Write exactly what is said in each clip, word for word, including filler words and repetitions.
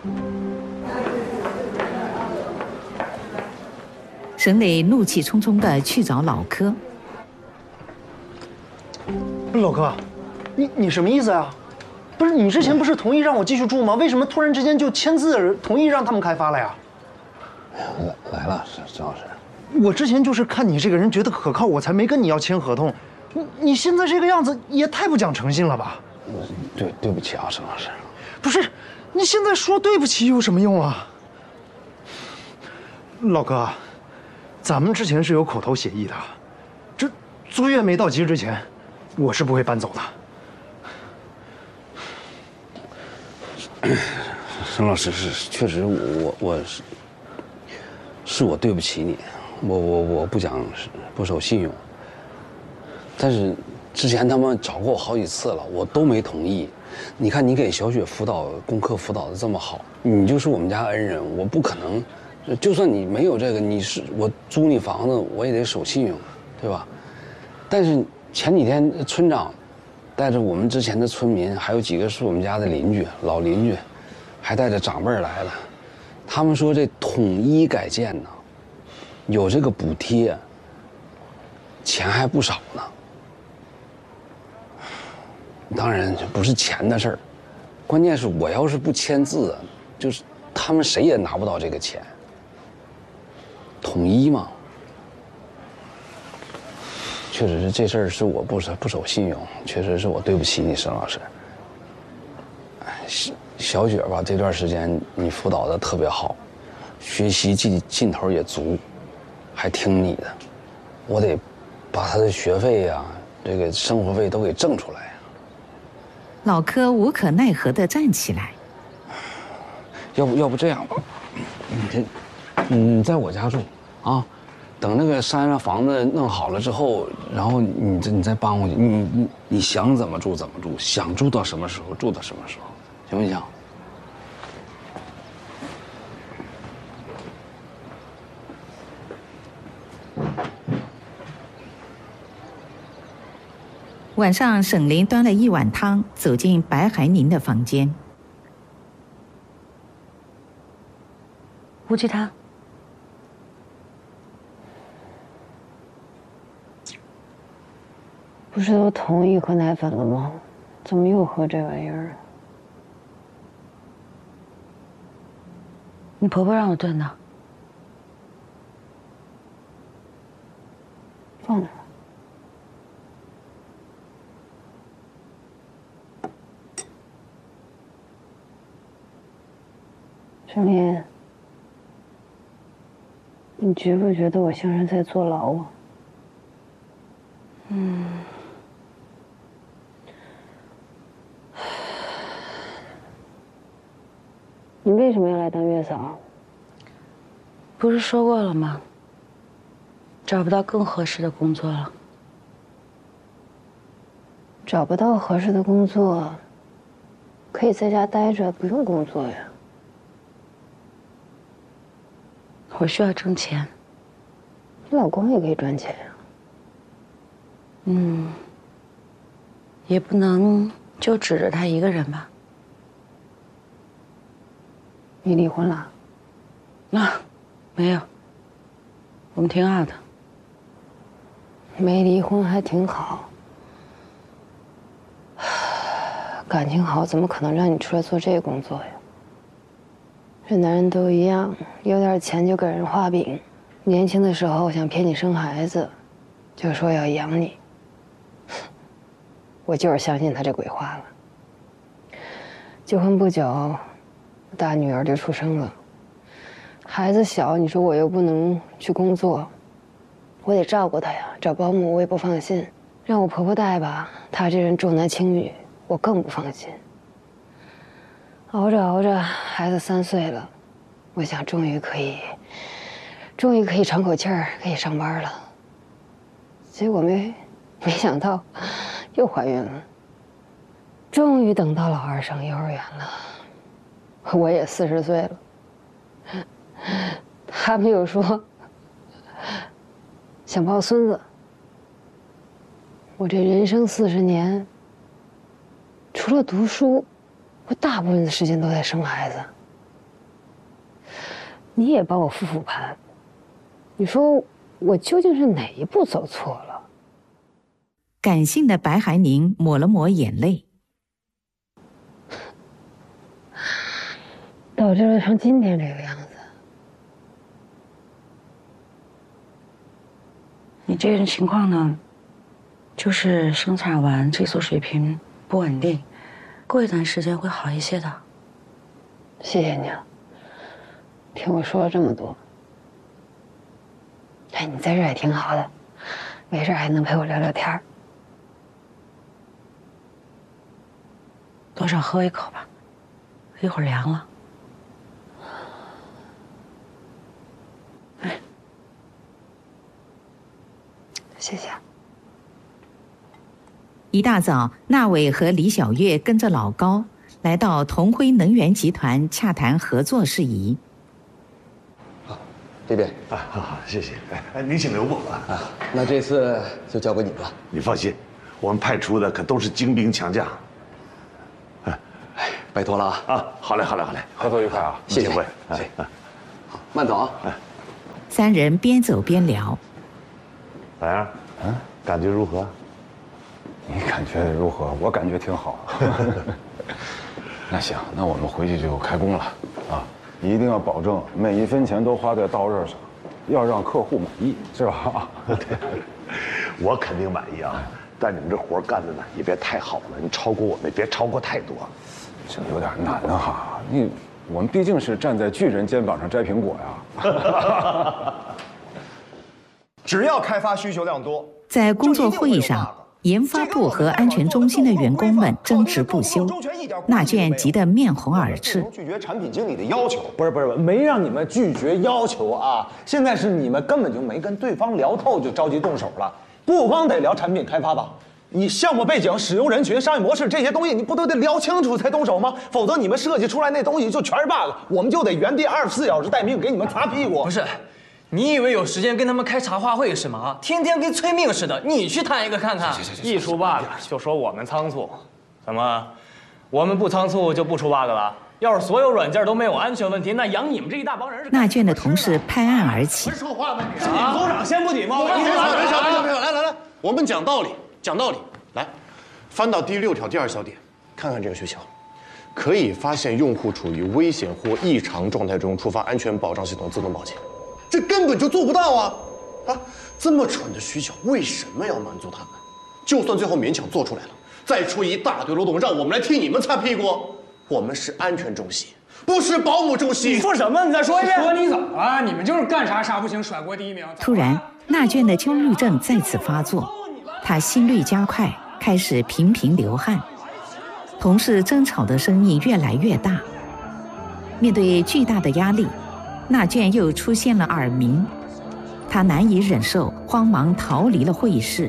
沈磊怒气冲冲地去找老柯。 老柯，你你什么意思啊？不是你之前不是同意让我继续住吗？为什么突然之间就签字同意让他们开发了呀？ 来来了，郑老师。 我之前就是看你这个人觉得可靠，我才没跟你要签合同。你你现在这个样子也太不讲诚信了吧？ 对对不起啊，沈老师。 不是，你现在说对不起有什么用啊？老哥，咱们之前是有口头协议的，这租约没到期之前，我是不会搬走的。沈老师是确实我我我是是我对不起你，我我我不讲不守信用。但是之前他们找过我好几次了，我都没同意。你看你给小雪辅导功课辅导的这么好，你就是我们家恩人，我不可能。就算你没有这个，你是我租你房子，我也得守信用，对吧？但是前几天村长带着我们之前的村民，还有几个是我们家的邻居老邻居，还带着长辈来了。他们说这统一改建呢，有这个补贴，钱还不少呢。当然这不是钱的事儿，关键是我要是不签字，就是他们谁也拿不到这个钱。统一嘛，确实是这事儿是我不守不守信用，确实是我对不起你，沈老师。小小雪吧，这段时间你辅导的特别好，学习劲劲头也足，还听你的，我得把她的学费呀、这个生活费都给挣出来呀。 老柯无可奈何地站起来。 要不要不这样吧，你这。你在我家住，啊，等那个山上房子弄好了之后，然后你这你再搬回去，你你你想怎么住怎么住，想住到什么时候住到什么时候，行不行？ 晚上，沈林端了一碗汤走进白海宁的房间。 乌鸡汤。不是都同意喝奶粉了吗？怎么又喝这玩意儿？你婆婆让我炖的。放哪？沈林，你觉不觉得我像是在坐牢啊？嗯。你为什么要来当月嫂？不是说过了吗？找不到更合适的工作了。找不到合适的工作，可以在家待着，不用工作呀。我需要挣钱。你老公也可以赚钱呀。嗯。也不能就指着他一个人吧。你离婚了？啊，没有。我们挺好的。没离婚还挺好。感情好怎么可能让你出来做这个工作呀？这男人都一样，有点钱就给人画饼。年轻的时候想骗你生孩子，就说要养你。我就是相信他这鬼话了。结婚不久，大女儿就出生了。孩子小，你说我又不能去工作，我得照顾她呀，找保姆我也不放心，让我婆婆带吧，她这人重男轻女，我更不放心。熬着熬着，孩子三岁了，我想终于可以，终于可以喘口气儿，可以上班了。结果没没想到，又怀孕了。终于等到老二上幼儿园了，我也四十岁了。他们又说想抱孙子。我这人生四十年，除了读书，我大部分的时间都在生孩子。 你也帮我复复盘，你说我究竟是哪一步走错了？ 感性的白海宁抹了抹眼泪， 导致了成今天这个样子。 你这种情况呢，就是生产完激素水平不稳定，过一段时间会好一些的。 谢谢你啊，听我说了这么多。哎，你在这儿也挺好的，没事还能陪我聊聊天儿。 多少喝一口吧，一会儿凉了。哎， 谢谢。 一大早，纳伟和李小月跟着老高来到同辉能源集团洽谈合作事宜。 好，这边啊，好好，谢谢。哎，您请留步啊。 啊，那这次就交给你了。 你放心，我们派出的可都是精兵强将。 哎，拜托了啊！ 啊，好嘞，好嘞，好嘞， 合作愉快啊！ 谢谢， 会， 谢谢。好，慢走啊。 三人边走边聊。 咋样？嗯，感觉如何？ 你感觉如何？我感觉挺好。那行，那我们回去就开工了啊！一定要保证每一分钱都花在刀刃上，要让客户满意，是吧？ 对，我肯定满意啊。但你们这活干的呢，也别太好了，你超过我们，别超过太多。 这有点难啊哈！你我们毕竟是站在巨人肩膀上摘苹果呀。 只要开发需求量多， 在工作会议上，研发部和安全中心的员工们争执不休，纳卷急得面红耳赤。 拒绝产品经理的要求， 不是不是，没让你们拒绝要求啊！现在是你们根本就没跟对方聊透，就着急动手了。不光得聊产品开发吧，你项目背景、使用人群、商业模式这些东西，你不都得聊清楚才动手吗？否则你们设计出来那东西就全是 bug， 我们就得原地二十四小时待命，给你们擦屁股。 不是，你以为有时间跟他们开茶话会是吗？天天跟催命似的，你去谈一个看看。 一出 bug 就说我们仓促，怎么？我们不仓促就不出 bug 了？要是所有软件都没有安全问题，那养你们这一大帮人是纳卷的同事拍案而起。 说话吗你？ 是你们组长先不礼貌。 别吵别吵别吵别吵！来来来，我们讲道理讲道理。来，翻到第六条第二小点，看看这个需求，可以发现用户处于危险或异常状态中，触发安全保障系统自动报警。这根本就做不到啊！啊，这么蠢的需求，为什么要满足他们？就算最后勉强做出来了，再出一大堆漏洞，让我们来替你们擦屁股。我们是安全中心，不是保姆中心。 你说什么？你再说一遍。 说你怎么了？你们就是干啥啥不行，甩锅第一名。 突然，纳卷的焦虑症再次发作，他心率加快，开始频频流汗。同事争吵的声音越来越大。面对巨大的压力，纳卷又出现了耳鸣，他难以忍受，慌忙逃离了会议室。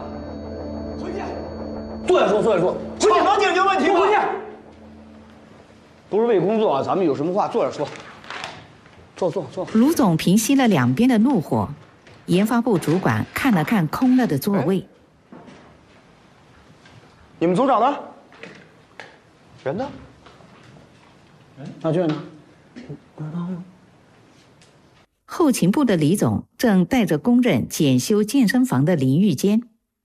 坐下说，坐下说， 这能解决问题吗？ 不是为工作啊，咱们有什么话坐着说。坐坐坐。 卢总平息了两边的怒火，研发部主管看了看空了的座位。 你们组长呢？人呢？ 纳卷呢？ 后勤部的李总正带着工人检修健身房的淋浴间。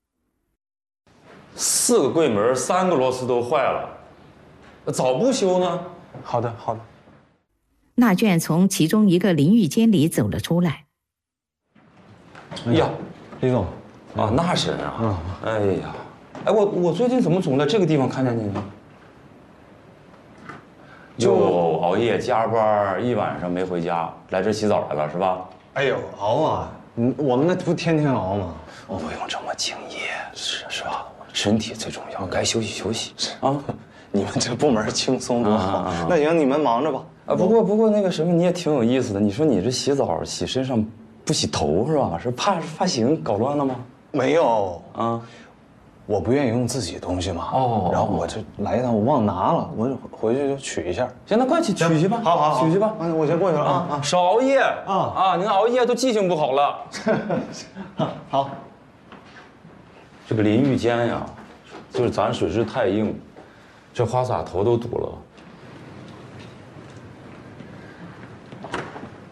四个柜门，三个螺丝都坏了，早不修呢？ 好的，好的。 纳卷从其中一个淋浴间里走了出来。 哎呀， 李总， 啊，那是啊。嗯。哎呀，哎，我我最近怎么总在这个地方看见你呢？就熬夜加班，一晚上没回家，来这洗澡来了是吧？ 哎呦，熬啊！嗯，我们那不天天熬吗？ 我不用这么敬业，是是吧？身体最重要，该休息休息。啊， 你们这部门轻松多好。那行，你们忙着吧。 啊，不过不过那个什么，你也挺有意思的。你说你这洗澡洗身上不洗头是吧？是怕发型搞乱了吗？ 没有啊。 我不愿意用自己东西嘛， 哦， 然后我这来一趟，我忘拿了，我回去就取一下。 行，那快去取去吧， 好好取去吧。 嗯，我先过去了啊啊！ 少熬夜啊啊！您熬夜都记性不好了。 好。 这个淋浴间呀，就是咱水质太硬，这花洒头都堵了。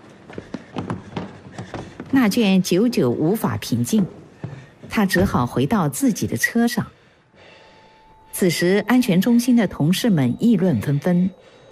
那卷久久无法平静，他只好回到自己的车上。此时，安全中心的同事们议论纷纷。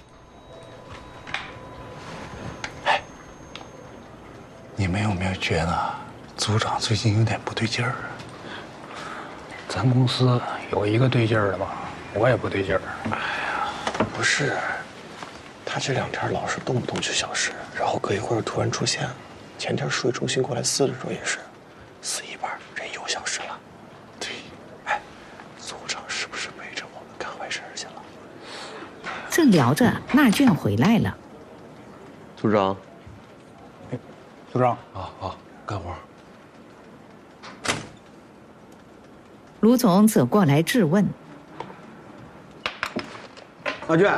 哎，你们有没有觉得组长最近有点不对劲儿啊？ 咱公司有一个对劲儿的吧，我也不对劲儿。 哎呀，不是，他这两天老是动不动就消失，然后隔一会儿突然出现。前天数据中心过来撕的时候也是，撕一半人又消失了。对，哎，组长是不是背着我们干坏事去了？ 正聊着，那卷回来了。 组长， 哎，组长， 啊啊，干活。 卢总走过来质问：“ 那卷，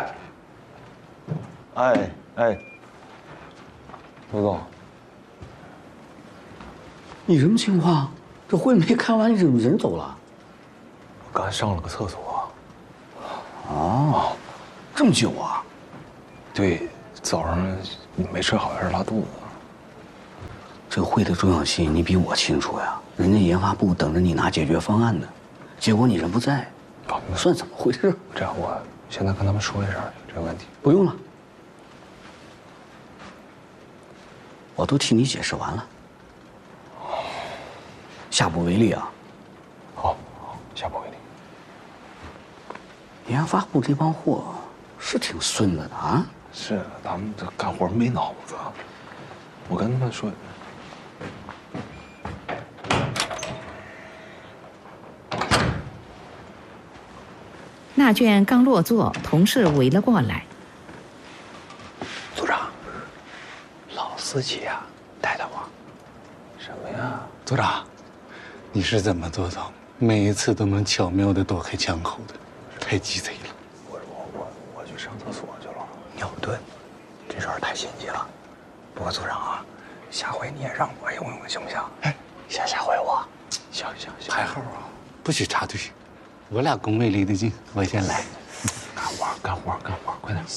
哎哎，卢总。” 你什么情况？这会没开完，你怎么人走了？ 我刚上了个厕所。 哦，这么久啊？ 对，早上没吃好，还是拉肚子。 这会的重要性你比我清楚呀。人家研发部等着你拿解决方案呢，结果你人不在，算怎么回事？ 这样，我现在跟他们说一声这个问题。 不用了，我都替你解释完了。下不为例啊！ 好，好，下不为例。 研发部这帮货是挺孙子的啊！ 是，他们这干活没脑子。我跟他们说， 那卷刚落座，同事围了过来。 组长，老司机呀，带带我。什么呀？ 组长。你是怎么做到每一次都能巧妙地躲开枪口的？太鸡贼了！ 我我我我去上厕所去了。尿遁，这事儿太心急了。不过组长啊，下回你也让我用用行不行？哎，下下回我。行行行。 排号啊，不许插队。我俩工位离得近，我先来。 干活干活干活，快点。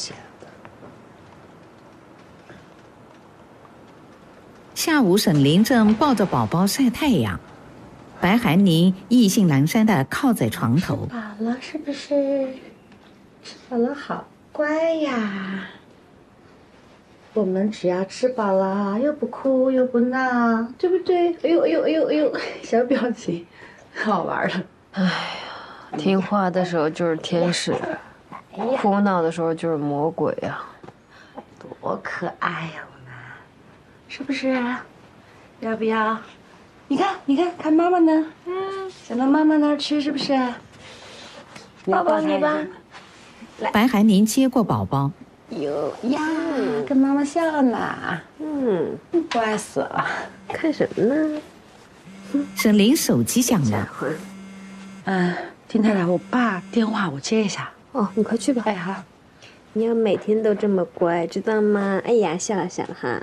下午，沈林正抱着宝宝晒太阳。白寒宁意兴阑珊地靠在床头。 吃饱了是不是？吃饱了好乖呀。我们只要吃饱了，又不哭又不闹，对不对？哎呦哎呦哎呦哎呦，小表情，好玩了。 哎呀，听话的时候就是天使，哭闹的时候就是魔鬼啊！ 多可爱呀，我们，是不是？要不要？你看，你看，看妈妈呢，嗯，想到妈妈那儿去，是不是？抱抱你吧。 白寒宁接过宝宝， 有呀，跟妈妈笑呢，嗯，乖死了。看什么呢？ 沈林手机响了， 嗯，丁太太，我爸电话，我接一下。 哦，你快去吧。 哎，好。 你要每天都这么乖，知道吗？哎呀，笑了笑了哈。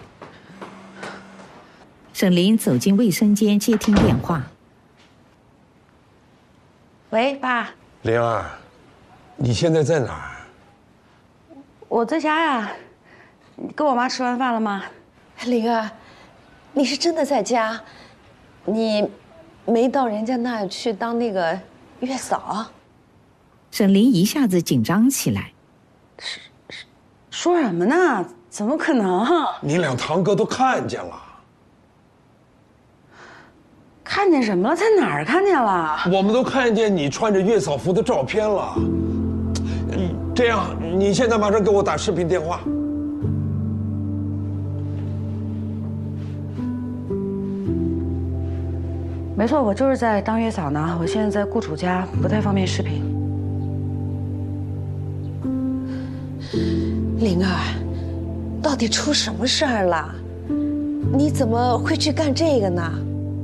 沈林走进卫生间接听电话。 喂，爸。 灵儿，你现在在哪儿？ 我在家呀。你跟我妈吃完饭了吗？ 灵儿，你是真的在家？你没到人家那儿去当那个月嫂？ 沈林一下子紧张起来。 是是，说什么呢？怎么可能？ 你俩堂哥都看见了。 看见什么了？在哪儿看见了？ 我们都看见你穿着月嫂服的照片了。这样，你现在马上给我打视频电话。 没错，我就是在当月嫂呢。我现在在雇主家，不太方便视频。 灵儿，到底出什么事儿了？你怎么会去干这个呢？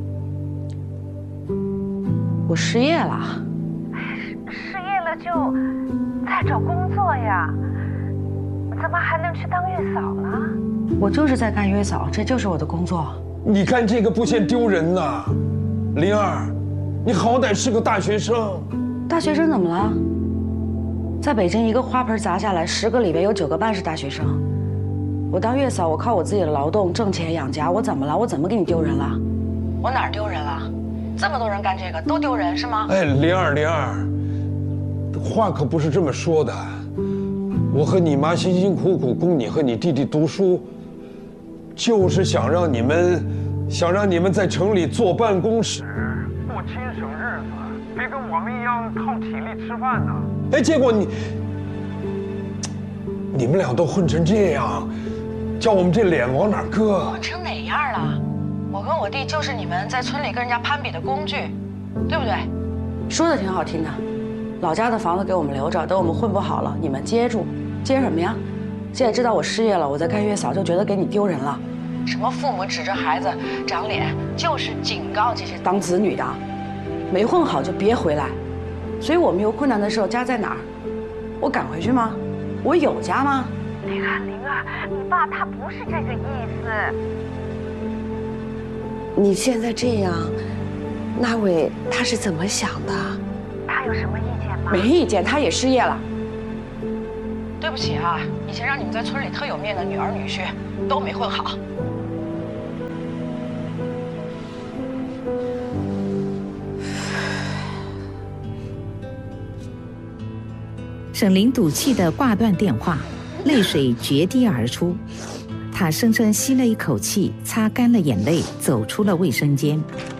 我失业了。 失业了就再找工作呀，怎么还能去当月嫂呢？ 我就是在干月嫂，这就是我的工作。 你看这个不嫌丢人呐，灵儿，你好歹是个大学生。 大学生怎么了？在北京一个花盆砸下来，十个里边有九个半是大学生。 我当月嫂，我靠我自己的劳动挣钱养家，我怎么了？我怎么给你丢人了？我哪儿丢人了？这么多人干这个都丢人是吗？ 哎，灵儿，灵儿，话可不是这么说的。我和你妈辛辛苦苦供你和你弟弟读书，就是想让你们，想让你们在城里坐办公室，过轻省日子，别跟我们一样靠体力吃饭呢。哎，结果你，你们俩都混成这样，叫我们这脸往哪搁？ 混成哪样了？我跟我弟就是你们在村里跟人家攀比的工具，对不对？说的挺好听的，老家的房子给我们留着，等我们混不好了，你们接住。接什么呀？现在知道我失业了，我在干月嫂，就觉得给你丢人了。什么父母指着孩子长脸，就是警告这些当子女的，没混好就别回来。所以我们有困难的时候，家在哪儿？我赶回去吗？我有家吗？ 灵儿，灵儿，你爸他不是这个意思。 你现在这样，那伟他是怎么想的？ 他有什么意见吗？ 没意见，他也失业了。对不起啊，以前让你们在村里特有面的女儿女婿都没混好。 沈凌赌气地挂断电话，泪水决堤而出。他深深吸了一口气，擦干了眼泪，走出了卫生间。